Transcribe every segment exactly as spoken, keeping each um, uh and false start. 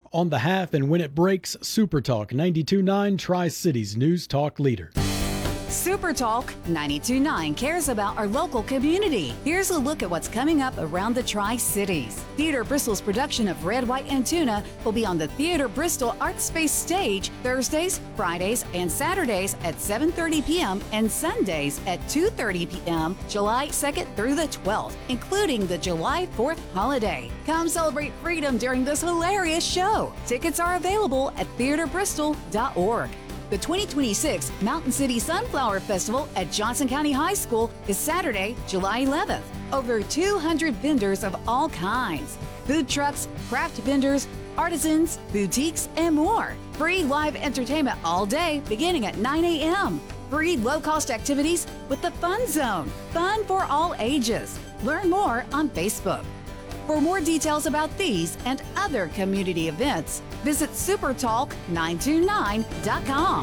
On the half and when it breaks, Super Talk ninety-two point nine Tri-Cities News Talk leader. Super Talk ninety-two point nine cares about our local community. Here's a look at what's coming up around the Tri-Cities. Theater Bristol's production of Red, White, and Tuna will be on the Theater Bristol Art Space stage Thursdays, Fridays, and Saturdays at seven thirty p.m. and Sundays at two thirty p.m. July second through the twelfth, including the July fourth holiday. Come celebrate freedom during this hilarious show. Tickets are available at theater bristol dot org. The twenty twenty-six Mountain City Sunflower Festival at Johnson County High School is Saturday, July eleventh. Over two hundred vendors of all kinds. Food trucks, craft vendors, artisans, boutiques, and more. Free live entertainment all day beginning at nine a.m. Free low-cost activities with the Fun Zone. Fun for all ages. Learn more on Facebook. For more details about these and other community events, visit super talk nine two nine dot com.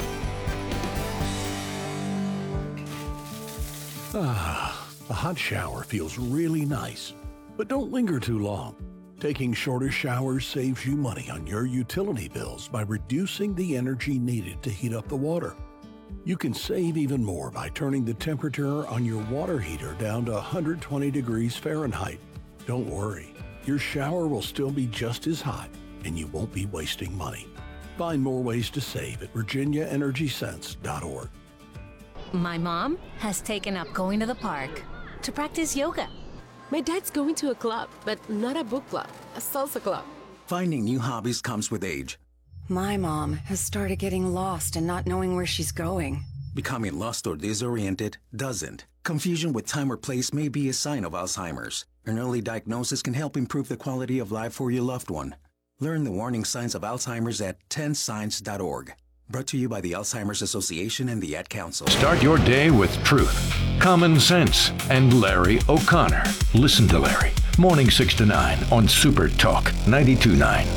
Ah, a hot shower feels really nice, but don't linger too long. Taking shorter showers saves you money on your utility bills by reducing the energy needed to heat up the water. You can save even more by turning the temperature on your water heater down to one hundred twenty degrees Fahrenheit. Don't worry, your shower will still be just as hot and you won't be wasting money. Find more ways to save at virginia energy sense dot org. My mom has taken up going to the park to practice yoga. My dad's going to a club, but not a book club, a salsa club. Finding new hobbies comes with age. My mom has started getting lost and not knowing where she's going. Becoming lost or disoriented doesn't. Confusion with time or place may be a sign of Alzheimer's. An early diagnosis can help improve the quality of life for your loved one. Learn the warning signs of Alzheimer's at ten signs dot org. Brought to you by the Alzheimer's Association and the Ad Council. Start your day with truth, common sense, and Larry O'Connor. Listen to Larry. Morning six to nine on Super Talk ninety-two point nine.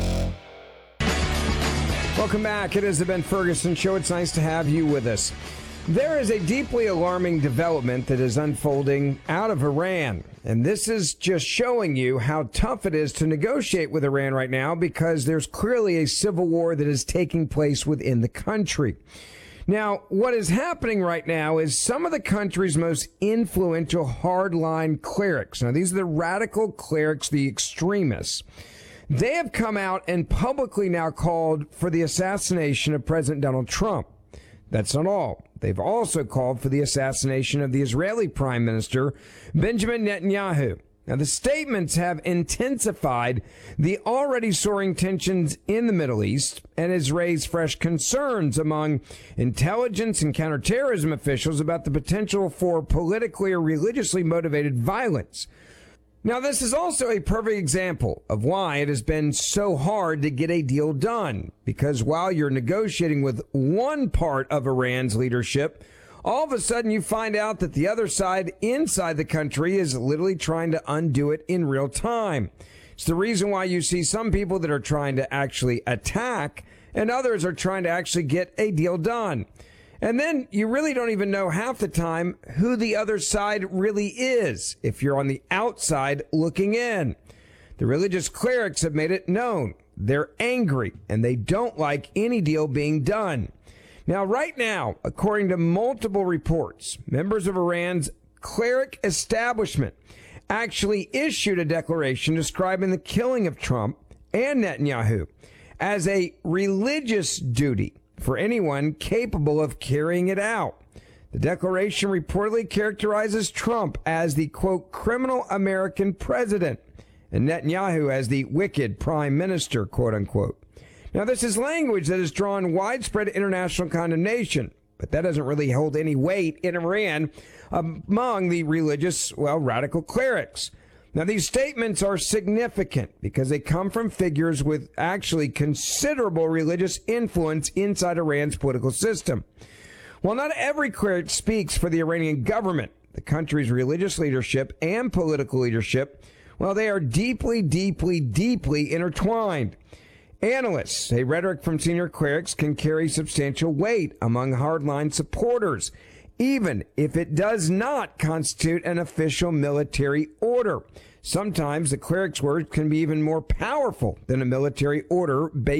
Welcome back. It is the Ben Ferguson Show. It's nice to have you with us. There is a deeply alarming development that is unfolding out of Iran. And this is just showing you how tough it is to negotiate with Iran right now, because there's clearly a civil war that is taking place within the country. Now, what is happening right now is some of the country's most influential hardline clerics. Now, these are the radical clerics, the extremists. They have come out and publicly now called for the assassination of President Donald Trump. That's not all. They've also called for the assassination of the Israeli Prime Minister, Benjamin Netanyahu. Now, the statements have intensified the already soaring tensions in the Middle East and has raised fresh concerns among intelligence and counterterrorism officials about the potential for politically or religiously motivated violence. Now, this is also a perfect example of why it has been so hard to get a deal done, because while you're negotiating with one part of Iran's leadership, all of a sudden you find out that the other side inside the country is literally trying to undo it in real time. It's the reason why you see some people that are trying to actually attack and others are trying to actually get a deal done. And then you really don't even know half the time who the other side really is if you're on the outside looking in. The religious clerics have made it known. They're angry and they don't like any deal being done. Now, right now, according to multiple reports, members of Iran's cleric establishment actually issued a declaration describing the killing of Trump and Netanyahu as a religious duty for anyone capable of carrying it out. The declaration reportedly characterizes Trump as the, quote, criminal American president and Netanyahu as the wicked prime minister, quote unquote. Now, this is language that has drawn widespread international condemnation, but that doesn't really hold any weight in Iran among the religious, well, radical clerics. Now, these statements are significant because they come from figures with actually considerable religious influence inside Iran's political system. While not every cleric speaks for the Iranian government, the country's religious leadership and political leadership, well, they are deeply, deeply, deeply intertwined. Analysts say rhetoric from senior clerics can carry substantial weight among hardline supporters, even if it does not constitute an official military order. Sometimes the cleric's words can be even more powerful than a military order based